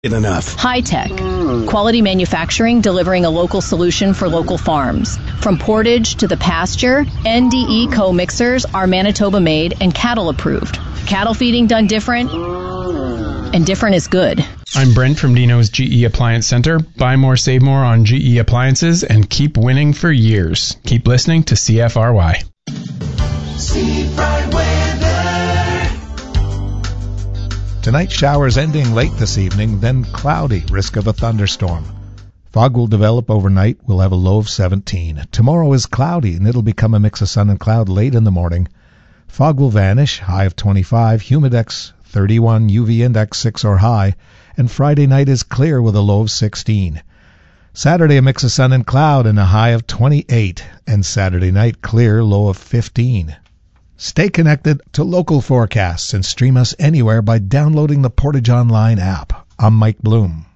Enough. High-tech. Quality manufacturing delivering a local solution for local farms. From portage to the pasture, NDE co-mixers are Manitoba-made and cattle-approved. Cattle feeding done different, and different is good. I'm Brent from Dino's GE Appliance Center. Buy more, save more on GE Appliances and keep winning for years. Keep listening to CFRY. Steve Fry weather. Tonight, showers ending late this evening, then cloudy, risk of a thunderstorm. Fog will develop overnight. We'll have a low of 17. Tomorrow is cloudy, and it'll become a mix of sun and cloud late in the morning. Fog will vanish, high of 25, humidex 31, UV index 6 or high, and Friday night is clear with a low of 16. Saturday, a mix of sun and cloud and a high of 28, and Saturday night clear, low of 15. Stay connected to local forecasts and stream us anywhere by downloading the Portage Online app. I'm Mike Bloom.